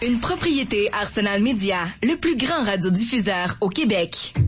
Une propriété Arsenal Média, le plus grand radiodiffuseur au Québec.